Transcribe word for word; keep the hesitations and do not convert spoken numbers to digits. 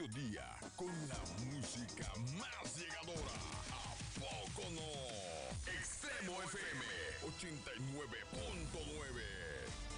mediodía con la música más llegadora. ¿A poco no? Extremo F M ochenta y nueve punto nueve.